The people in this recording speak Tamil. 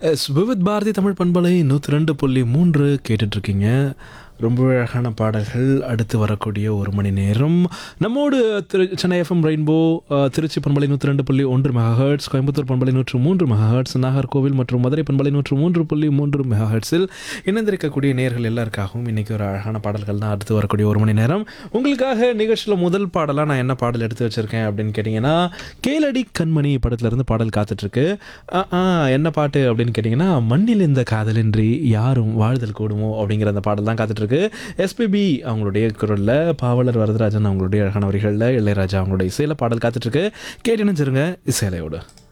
விவித் பாரதி தமிழ் பண்பலை 102.3 கேட்டுட்ருக்கீங்க. ரொம்ப அழகான பாடல்கள். அடுத்து வரக்கூடிய ஒரு மணி நேரம் நம்மோடு சென்னை எஃப்எம் ரெயின்போ, திருச்சி பண்பலை 102.1 மெகாஹெர்ட்ஸ், கோயம்புத்தூர் பண்பலை 103 மெகாஹெர்ட்ஸ், நாகர்கோவில் மற்றும் மதுரை பண்பலை 103.3 மெகாஹெர்ட்ஸில் இணைந்திருக்கக்கூடிய நேர்கள் எல்லாருக்காகவும் இன்றைக்கி ஒரு அழகான பாடல்கள் தான் அடுத்து வரக்கூடிய ஒரு மணி நேரம். உங்களுக்காக நிகழ்ச்சியில் முதல் பாடலாக நான் என்ன பாடல் எடுத்து வச்சுருக்கேன் அப்படின்னு கேட்டிங்கன்னா, கேளடி கண்மணி படத்துலேருந்து பாடல் காத்துட்ருக்கு. என்ன பாட்டு அப்படின்னு கேட்டிங்கன்னா, மண்ணில் இந்த காதலின்றி யாரும் வாழ்தல் கூடுமோ அப்படிங்கிற அந்த பாடல் தான் காத்துட்ருக்கு. எஸ்பிபி அவங்களுடைய குரலில், பாவலர் வரதராஜன் அவங்களுடைய அழகான வரிகளில், இளையராஜா அவங்களுடைய இசையில் பாடல் காத்துட்ருக்கு. கேட்டு நினைச்சிருங்க இசையலையோடு.